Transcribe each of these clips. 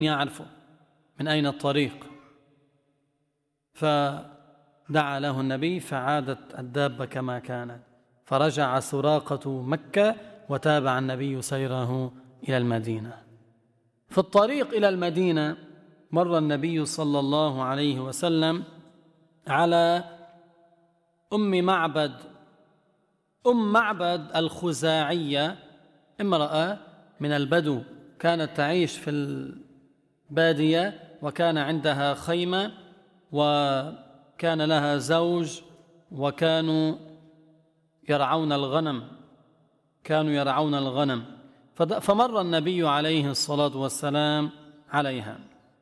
يعرف من أين الطريق، فدعا له النبي فعادت الدابة كما كانت، فرجع سراقة مكة وتابع النبي سيره إلى المدينة. في الطريق إلى المدينة مر النبي صلى الله عليه وسلم على أم معبد الخزاعية، امرأة من البدو كانت تعيش في البادية، وكان عندها خيمة وكان لها زوج، وكانوا يرعون الغنم. فمر النبي عليه الصلاة والسلام عليها،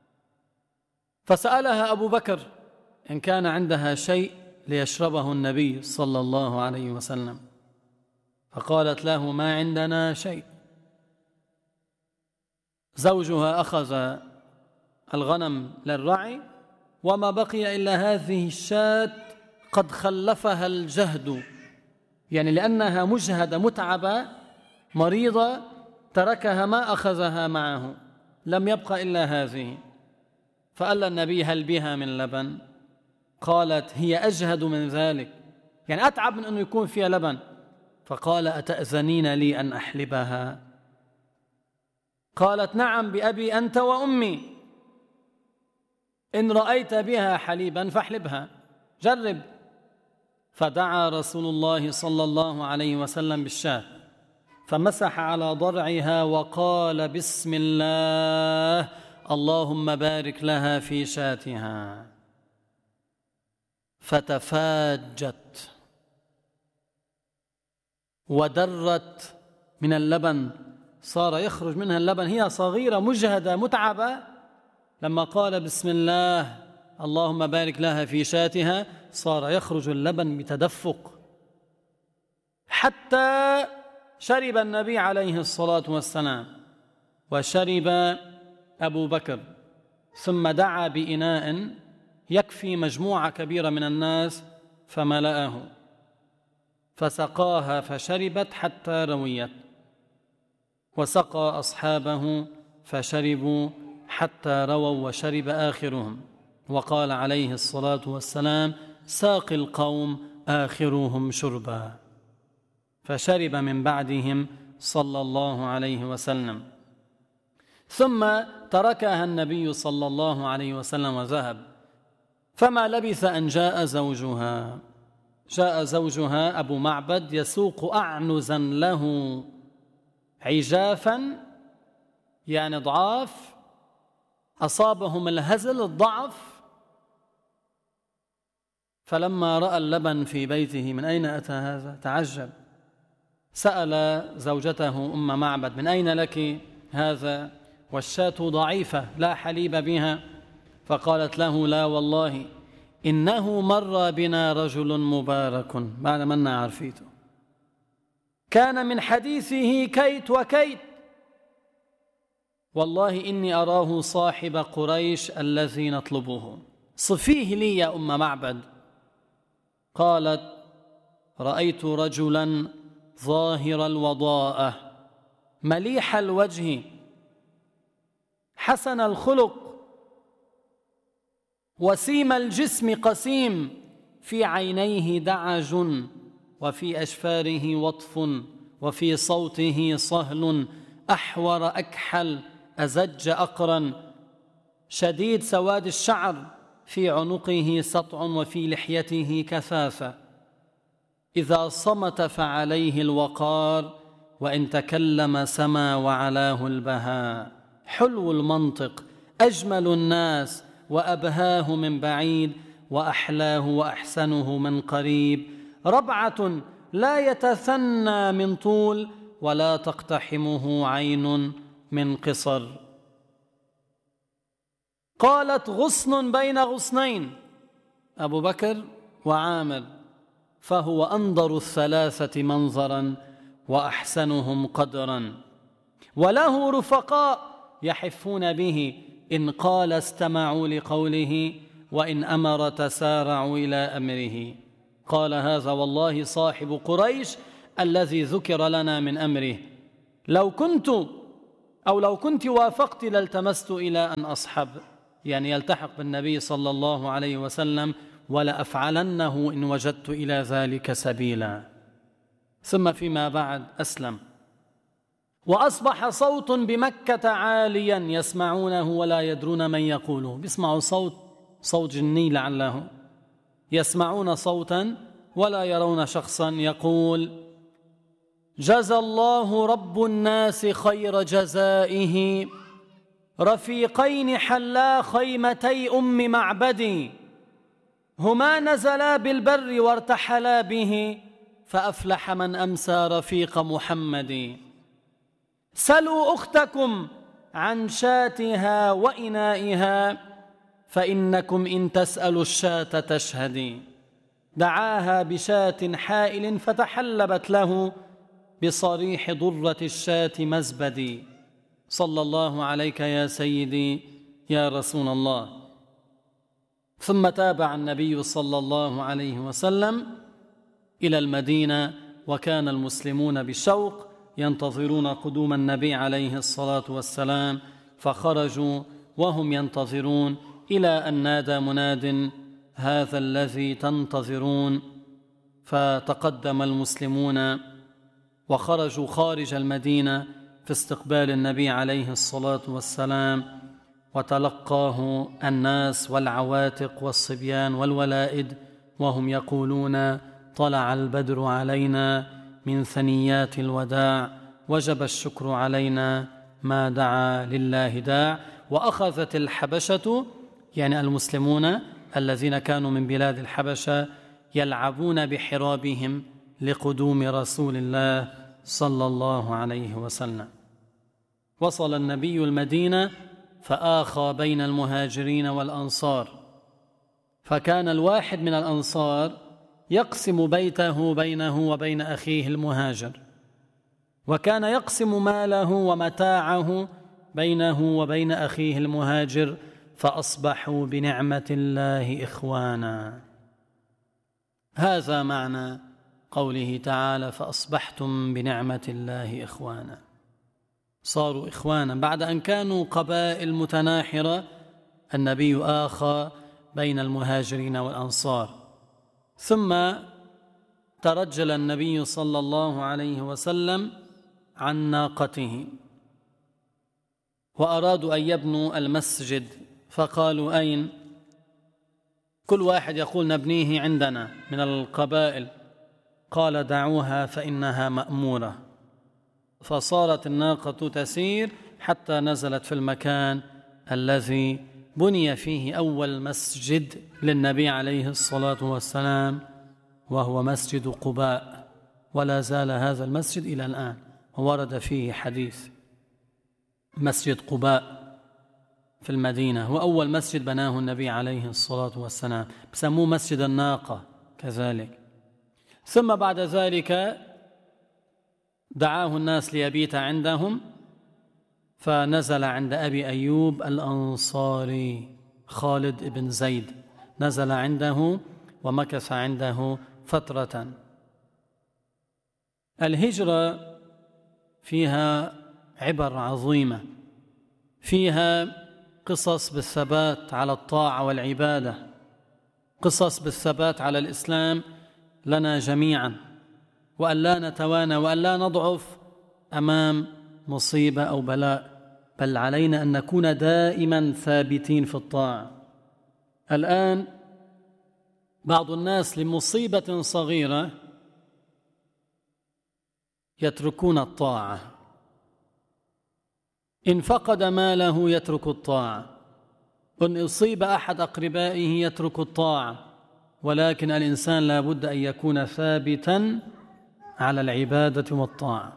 فسألها أبو بكر إن كان عندها شيء ليشربه النبي صلى الله عليه وسلم، فقالت له: ما عندنا شيء. زوجها أخذ الغنم للرعي، وما بقي إلا هذه الشاة قد خلفها الجهد، يعني لأنها مجهدة متعبة مريضة تركها ما أخذها معه، لم يبقى إلا هذه. فقال النبي: هل بها من لبن؟ قالت: هي أجهد من ذلك، يعني أتعب من أنه يكون فيها لبن. فقال: أتأذنين لي أن أحلبها؟ قالت: نعم بأبي أنت وأمي، إن رأيت بها حليبا فاحلبها، جرب. فدعا رسول الله صلى الله عليه وسلم بالشاة، فمسح على ضرعها وقال: بسم الله، اللهم بارك لها في شاتها. فتفاجت ودرت من اللبن، صار يخرج منها اللبن، هي صغيرة مجهدة متعبة. لما قال بسم الله اللهم بارك لها في شاتها صار يخرج اللبن بتدفق، حتى شرب النبي عليه الصلاة والسلام وشرب أبو بكر، ثم دعا بإناء يكفي مجموعة كبيرة من الناس فملأه، فسقاها فشربت حتى رويت، وسقى أصحابه فشربوا حتى رووا وشرب آخرهم. وقال عليه الصلاة والسلام: ساقي القوم آخرهم شربا. فشرب من بعدهم صلى الله عليه وسلم، ثم تركها النبي صلى الله عليه وسلم وذهب. فما لبث أن جاء زوجها أبو معبد يسوق أعنزا له عجافا، يعني ضعاف، أصابهم الهزل الضعف. فلما رأى اللبن في بيته من أين أتى هذا تعجب، سأل زوجته أم معبد: من أين لك هذا؟ والشاة ضعيفة لا حليب بها. فقالت له: لا والله، إنه مر بنا رجل مبارك، بعد ما عرفيته، كان من حديثه كيت وكيت، والله إني أراه صاحب قريش الذي نطلبه، صفيه لي يا أم معبد. قالت: رأيت رجلا ظاهر الوضاءة مليح الوجه حسن الخلق وسيم الجسم قسيم، في عينيه دعج وفي أشفاره وطف وفي صوته صهل، أحور أكحل أزج أقرن، شديد سواد الشعر، في عنقه سطع وفي لحيته كثافة، إذا صمت فعليه الوقار، وإن تكلم سما وعلاه البهاء، حلو المنطق، أجمل الناس، وأبهاه من بعيد، وأحلاه وأحسنه من قريب، ربعة لا يتثنى من طول، ولا تقتحمه عين من قصر. قالت: غصن بين غصنين، أبو بكر وعامر، فهو أنظر الثلاثة منظرا وأحسنهم قدرا، وله رفقاء يحفون به، إن قال استمعوا لقوله، وإن أمر تسارعوا إلى أمره. قال: هذا والله صاحب قريش الذي ذكر لنا من أمره، لو كنت أو لو كنت وافقت لالتمست إلى أن أصحب، يعني يلتحق بالنبي صلى الله عليه وسلم، ولأفعلنه إن وجدت إلى ذلك سبيلا. ثم فيما بعد أسلم، وأصبح صوت بمكة عاليا يسمعونه ولا يدرون من يقوله. بيسمعوا صوت جني لعله، يسمعون صوتا ولا يرون شخصا يقول: جزى الله رب الناس خير جزائه رفيقين حلا خيمتي أم معبدي، هما نزلا بالبر وارتحلا به، فأفلح من أمسى رفيق محمد. سلوا أختكم عن شاتها وإنائها، فإنكم إن تسألوا الشاة تشهدي. دعاها بشاة حائل فتحلبت له بصريح ضرة الشاة مزبدي. صلى الله عليك يا سيدي يا رسول الله. ثم تابع النبي صلى الله عليه وسلم إلى المدينة، وكان المسلمون بشوق ينتظرون قدوم النبي عليه الصلاة والسلام، فخرجوا وهم ينتظرون إلى أن نادى مناد: هذا الذي تنتظرون. فتقدم المسلمون وخرجوا خارج المدينة في استقبال النبي عليه الصلاة والسلام، وتلقاه الناس والعواتق والصبيان والولائد وهم يقولون: طلع البدر علينا من ثنيات الوداع، وجب الشكر علينا ما دعا لله داع. وأخذت الحبشة، يعني المسلمون الذين كانوا من بلاد الحبشة، يلعبون بحرابهم لقدوم رسول الله صلى الله عليه وسلم. وصل النبي المدينة فآخى بين المهاجرين والأنصار، فكان الواحد من الأنصار يقسم بيته بينه وبين أخيه المهاجر، وكان يقسم ماله ومتاعه بينه وبين أخيه المهاجر، فأصبحوا بنعمة الله إخوانا. هذا معنى قوله تعالى: فأصبحتم بنعمة الله إخوانا. صاروا إخوانا بعد أن كانوا قبائل متناحرة. النبي آخى بين المهاجرين والأنصار. ثم ترجل النبي صلى الله عليه وسلم عن ناقته، وأرادوا أن يبنوا المسجد، فقالوا: أين؟ كل واحد يقول: نبنيه عندنا من القبائل. قال: دعوها فإنها مأمورة. فصارت الناقة تسير حتى نزلت في المكان الذي بني فيه أول مسجد للنبي عليه الصلاة والسلام، وهو مسجد قباء، ولا زال هذا المسجد إلى الآن، وورد فيه حديث. مسجد قباء في المدينة هو أول مسجد بناه النبي عليه الصلاة والسلام، بسموه مسجد الناقة كذلك. ثم بعد ذلك دعاه الناس ليبيت عندهم، فنزل عند أبي أيوب الأنصاري خالد بن زيد، نزل عنده ومكث عنده فترة. الهجرة فيها عبر عظيمة، فيها قصص بالثبات على الطاعة والعبادة، قصص بالثبات على الإسلام لنا جميعا، وأن لا نتوانى وأن لا نضعف أمام مصيبة أو بلاء، بل علينا أن نكون دائما ثابتين في الطاعة. الآن بعض الناس لمصيبة صغيرة يتركون الطاعة، إن فقد ماله يترك الطاعة، إن أصيب أحد أقربائه يترك الطاعة، ولكن الإنسان لا بد أن يكون ثابتا على العبادة والطاعة.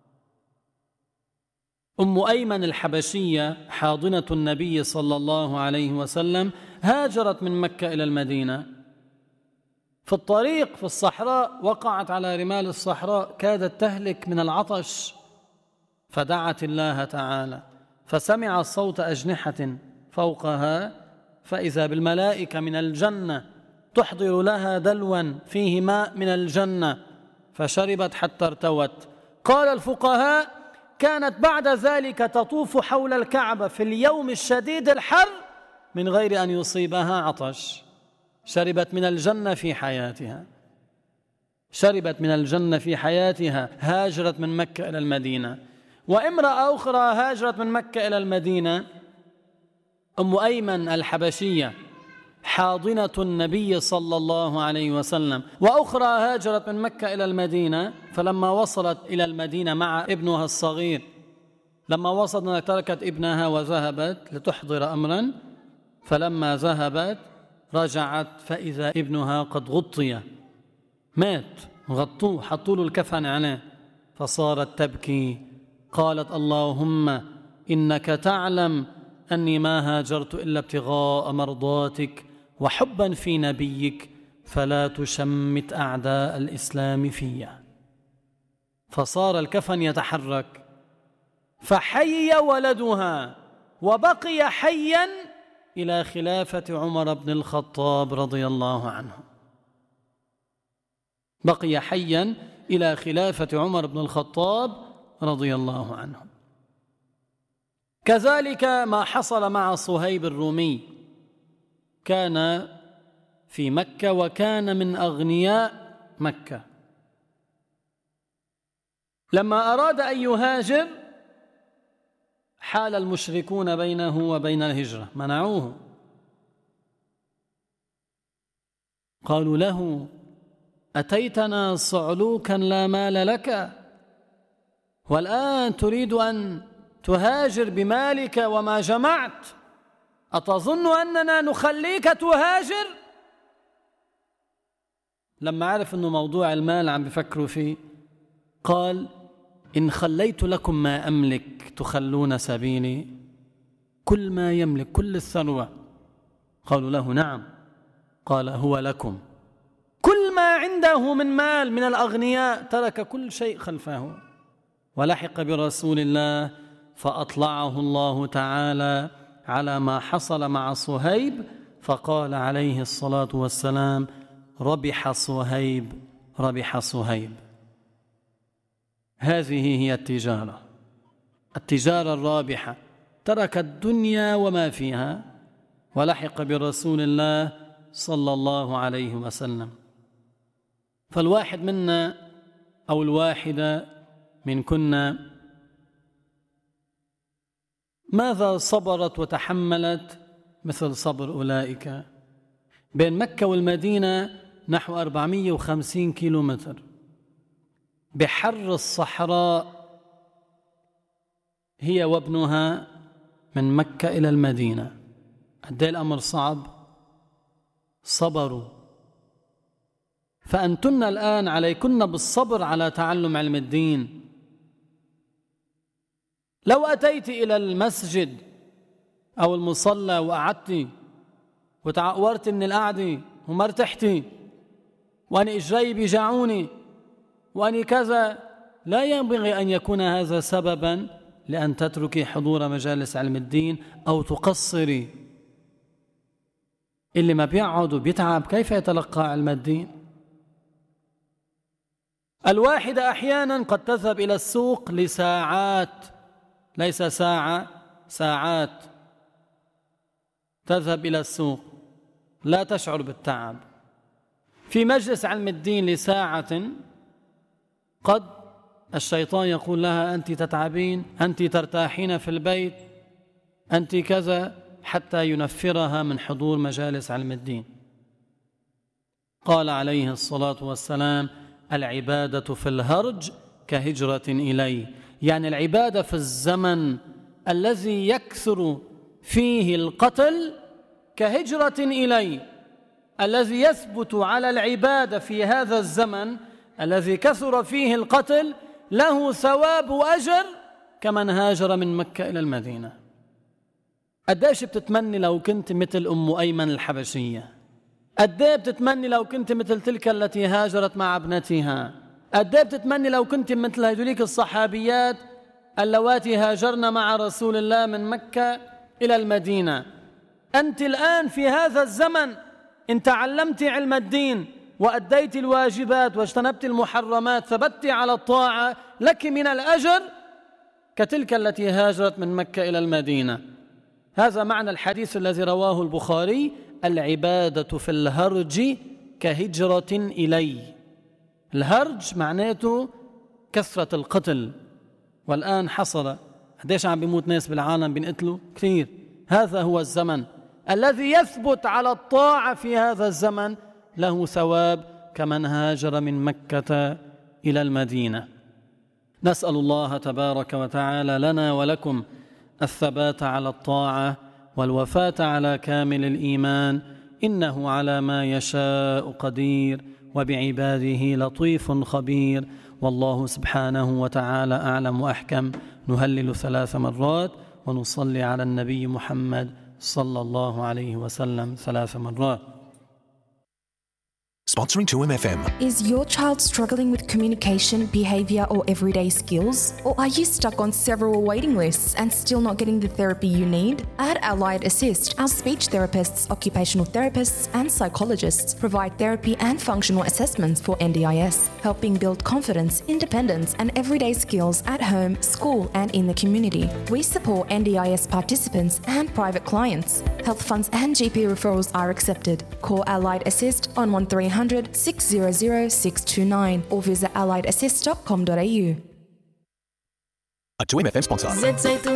أم أيمن الحبشية حاضنة النبي صلى الله عليه وسلم هاجرت من مكة إلى المدينة، في الطريق في الصحراء وقعت على رمال الصحراء، كادت تهلك من العطش، فدعت الله تعالى، فسمع صوت أجنحة فوقها، فإذا بالملائكة من الجنة تحضر لها دلوا فيه ماء من الجنة، فشربت حتى ارتوت. قال الفقهاء: كانت بعد ذلك تطوف حول الكعبة في اليوم الشديد الحر من غير أن يصيبها عطش. شربت من الجنة في حياتها، شربت من الجنة في حياتها. هاجرت من مكة إلى المدينة. وامرأة أخرى هاجرت من مكة إلى المدينة، أم أيمن الحبشية، حاضنة النبي صلى الله عليه وسلم. وأخرى هاجرت من مكة إلى المدينة، فلما وصلت إلى المدينة مع ابنها الصغير، لما وصلت تركت ابنها وذهبت لتحضر أمرا، فلما ذهبت رجعت فإذا ابنها قد غطي، مات، غطوه، حطوا له الكفن عليه، فصارت تبكي. قالت: اللهم إنك تعلم أني ما هاجرت إلا ابتغاء مرضاتك وحبا في نبيك، فلا تشمت أعداء الإسلام في. فصار الكفن يتحرك، فحي ولدها وبقي حيا إلى خلافة عمر بن الخطاب رضي الله عنه. بقي حيا إلى خلافة عمر بن الخطاب رضي الله عنه. كذلك ما حصل مع صهيب الرومي، كان في مكة وكان من أغنياء مكة. لما أراد أن يهاجر حال المشركون بينه وبين الهجرة، منعوه، قالوا له: أتيتنا صعلوكا لا مال لك، والآن تريد أن تهاجر بمالك وما جمعت، أتظن أننا نخليك تهاجر؟ لما عرف أنه موضوع المال عم بفكروا فيه، قال: إن خليت لكم ما أملك تخلون سبيلي؟ كل ما يملك، كل الثروة. قالوا له: نعم. قال: هو لكم. كل ما عنده من مال من الأغنياء ترك كل شيء خلفه ولحق برسول الله، فأطلعه الله تعالى على ما حصل مع صهيب، فقال عليه الصلاة والسلام: ربح صهيب، ربح صهيب. هذه هي التجارة، التجارة الرابحة. ترك الدنيا وما فيها ولحق برسول الله صلى الله عليه وسلم. فالواحد منا أو الواحدة من كنا ماذا صبرت وتحملت مثل صبر أولئك؟ بين مكة والمدينة نحو 450 كيلومتر بحر الصحراء هي وابنها من مكة إلى المدينة. قد ايه الأمر صعب، صبروا. فأنتن الآن عليكن بالصبر على تعلم علم الدين. لو أتيت إلى المسجد أو المصلى وقعدتي وتعورت من القعدة وما ارتحتي وأنا إجري بيجعوني وأني كذا، لا ينبغي أن يكون هذا سببا لأن تتركي حضور مجالس علم الدين أو تقصري. اللي ما بيقعد وبيتعب كيف يتلقى علم الدين؟ الواحدة أحيانا قد تذهب إلى السوق لساعات، ليس ساعة، ساعات تذهب إلى السوق لا تشعر بالتعب. في مجلس علم الدين لساعة قد الشيطان يقول لها: أنت تتعبين، أنت ترتاحين في البيت، أنت كذا، حتى ينفرها من حضور مجالس علم الدين. قال عليه الصلاة والسلام: العبادة في الهرج كهجرة إلي. يعني العبادة في الزمن الذي يكثر فيه القتل كهجرة إلي. الذي يثبت على العبادة في هذا الزمن الذي كثر فيه القتل له ثواب وأجر كمن هاجر من مكة إلى المدينة. قديش بتتمني لو كنت مثل أم أيمن الحبشية؟ قديه بتتمني لو كنت مثل تلك التي هاجرت مع ابنتها؟ قديه بتتمني لو كنت مثل هذوليك الصحابيات اللواتي هاجرن مع رسول الله من مكة إلى المدينة؟ أنت الآن في هذا الزمن إن تعلمت علم الدين وأديت الواجبات واجتنبت المحرمات، ثبت على الطاعة، لك من الأجر كتلك التي هاجرت من مكة إلى المدينة. هذا معنى الحديث الذي رواه البخاري: العبادة في الهرج كهجرة إلي. الهرج معناته كثرة القتل، والآن حصل قديش عم بيموت ناس بالعالم بينقتلوا كثير. هذا هو الزمن الذي يثبت على الطاعة في هذا الزمن له ثواب كمن هاجر من مكة إلى المدينة. نسأل الله تبارك وتعالى لنا ولكم الثبات على الطاعة والوفاة على كامل الإيمان، إنه على ما يشاء قدير وبعباده لطيف خبير. والله سبحانه وتعالى أعلم وأحكم. نهلل 3 مرات ونصلي على النبي محمد صلى الله عليه وسلم 3 مرات. Sponsoring 2MFM. Is your child struggling with communication, behaviour or everyday skills? Or are you stuck on several waiting lists and still not getting the therapy you need? At Allied Assist, our speech therapists, occupational therapists and psychologists provide therapy and functional assessments for NDIS, helping build confidence, independence and everyday skills at home, school and in the community. We support NDIS participants and private clients. Health funds and GP referrals are accepted. Call Allied Assist on 1300 600 629 or visit alliedassist.com.au. A 2MFM sponsor.